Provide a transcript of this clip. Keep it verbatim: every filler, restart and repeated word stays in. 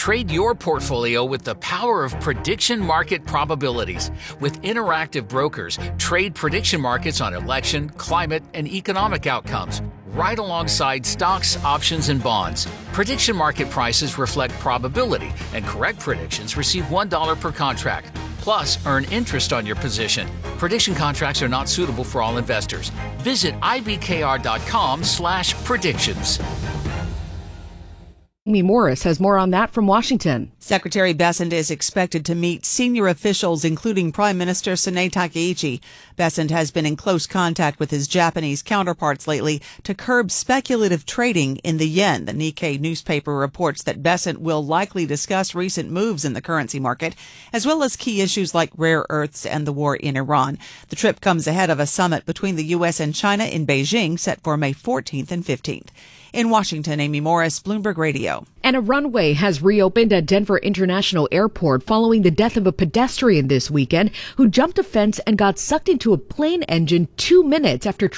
Trade your portfolio with the power of prediction market probabilities. With interactive brokers, trade prediction markets on election, climate, and economic outcomes, right alongside stocks, options, and bonds. Prediction market prices reflect probability, and correct predictions receive one dollar per contract. Plus, earn interest on your position. Prediction contracts are not suitable for all investors. Visit ibkr.com slash predictions. Amy Morris has more on that from Washington. Secretary Bessent is expected to meet senior officials, including Prime Minister Sanae Takaichi. Bessent has been in close contact with his Japanese counterparts lately to curb speculative trading in the yen. The Nikkei newspaper reports that Bessent will likely discuss recent moves in the currency market, as well as key issues like rare earths and the war in Iran. The trip comes ahead of a summit between the U S and China in Beijing set for May fourteenth and fifteenth. In Washington, Amy Morris, Bloomberg Radio. And a runway has reopened at Denver International Airport following the death of a pedestrian this weekend who jumped a fence and got sucked into a plane engine two minutes after